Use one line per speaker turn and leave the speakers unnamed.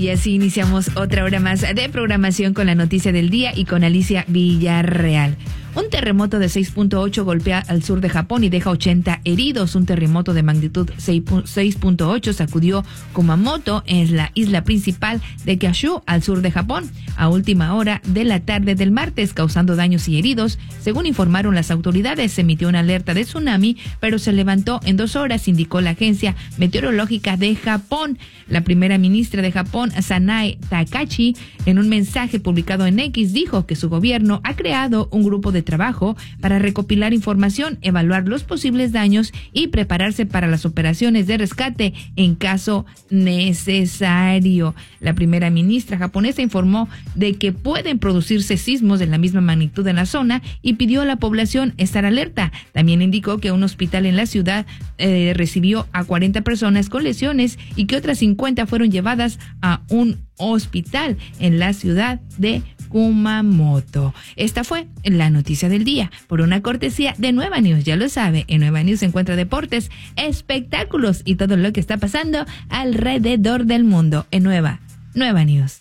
Y así iniciamos otra hora más de programación con la noticia del día y con Alicia Villarreal. Un terremoto de 6.8 golpea al sur de Japón y deja 80 heridos. Un terremoto de magnitud 6.8 sacudió Kumamoto, en la isla principal de Kyushu, al sur de Japón, a última hora de la tarde del martes, causando daños y heridos. Según informaron las autoridades, se emitió una alerta de tsunami, pero se levantó en 2 horas, indicó la agencia meteorológica de Japón. La primera ministra de Japón, Sanae Takachi, en un mensaje publicado en X, dijo que su gobierno ha creado un grupo de trabajo para recopilar información, evaluar los posibles daños y prepararse para las operaciones de rescate en caso necesario. La primera ministra japonesa informó de que pueden producirse sismos de la misma magnitud en la zona y pidió a la población estar alerta. También indicó que un hospital en la ciudad recibió a 40 personas con lesiones y que otras 50 fueron llevadas a un hospital en la ciudad de Kumamoto. Esta fue la noticia del día, por una cortesía de Nueva News. Ya lo sabe, en Nueva News se encuentra deportes, espectáculos y todo lo que está pasando alrededor del mundo en Nueva News.